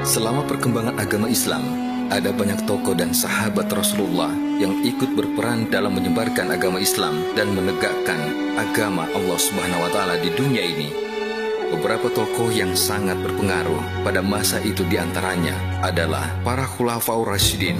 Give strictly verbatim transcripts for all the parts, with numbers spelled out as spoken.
Selama perkembangan agama Islam, ada banyak tokoh dan sahabat Rasulullah yang ikut berperan dalam menyebarkan agama Islam dan menegakkan agama Allah Subhanahu wa Ta'ala di dunia ini. Beberapa tokoh yang sangat berpengaruh pada masa itu diantaranya adalah para Khulafaur Rasyidin.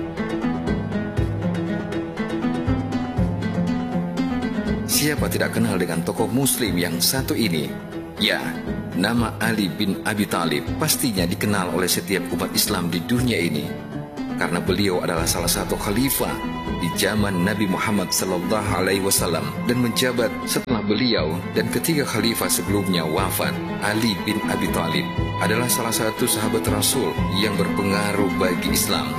Siapa tidak kenal dengan tokoh Muslim yang satu ini? Ya, nama Ali bin Abi Thalib pastinya dikenal oleh setiap umat Islam di dunia ini, karena beliau adalah salah satu khalifah di zaman Nabi Muhammad sallallahu alaihi wasallam dan menjabat setelah beliau, dan ketiga khalifah sebelumnya wafat. Ali bin Abi Thalib adalah salah satu sahabat Rasul yang berpengaruh bagi Islam.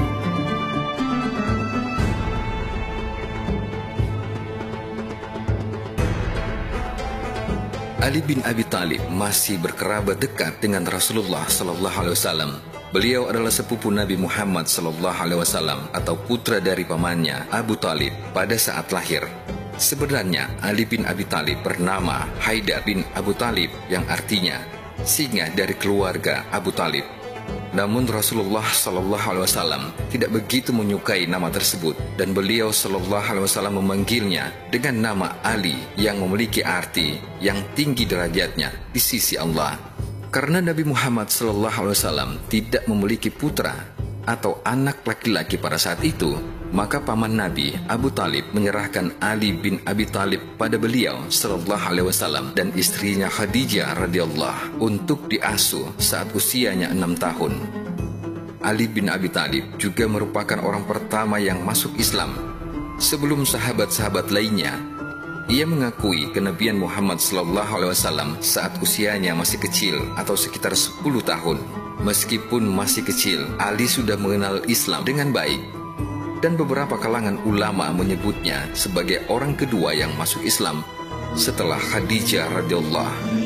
Ali bin Abi Thalib masih berkerabat dekat dengan Rasulullah sallallahu alaihi wasallam. Beliau adalah sepupu Nabi Muhammad sallallahu alaihi wasallam atau putra dari pamannya Abu Thalib pada saat lahir. Sebenarnya Ali bin Abi Thalib bernama Haidar bin Abu Thalib yang artinya singa dari keluarga Abu Thalib. Namun Rasulullah sallallahu alaihi wasallam tidak begitu menyukai nama tersebut, dan beliau sallallahu alaihi wasallam memanggilnya dengan nama Ali yang memiliki arti yang tinggi derajatnya di sisi Allah. Karena Nabi Muhammad sallallahu alaihi wasallam tidak memiliki putra atau anak laki-laki pada saat itu, maka paman Nabi Abu Thalib menyerahkan Ali bin Abi Thalib pada beliau sallallahu alaihi wasallam dan istrinya Khadijah radhiyallahu untuk diasuh saat usianya enam tahun. Ali bin Abi Thalib juga merupakan orang pertama yang masuk Islam sebelum sahabat-sahabat lainnya. Ia mengakui kenabian Muhammad sallallahu alaihi wasallam saat usianya masih kecil atau sekitar sepuluh tahun. Meskipun masih kecil, Ali sudah mengenal Islam dengan baik, dan beberapa kalangan ulama menyebutnya sebagai orang kedua yang masuk Islam setelah Khadijah radhiyallahu.